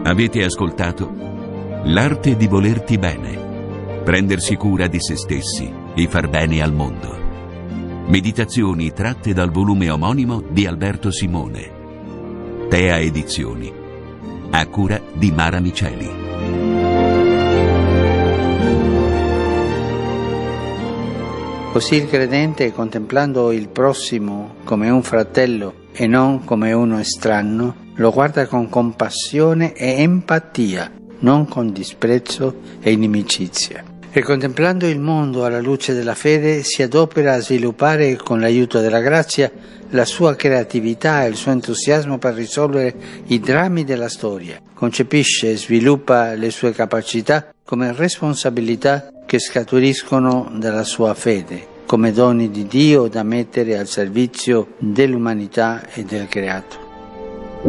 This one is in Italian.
Avete ascoltato L'arte di volerti bene, prendersi cura di se stessi e far bene al mondo. Meditazioni tratte dal volume omonimo di Alberto Simone. Tea Edizioni, a cura di Mara Miceli. Così il credente, contemplando il prossimo come un fratello e non come uno estraneo, lo guarda con compassione e empatia, non con disprezzo e inimicizia. E contemplando il mondo alla luce della fede si adopera a sviluppare con l'aiuto della grazia la sua creatività e il suo entusiasmo per risolvere i drammi della storia. Concepisce e sviluppa le sue capacità come responsabilità che scaturiscono dalla sua fede, come doni di Dio da mettere al servizio dell'umanità e del creato.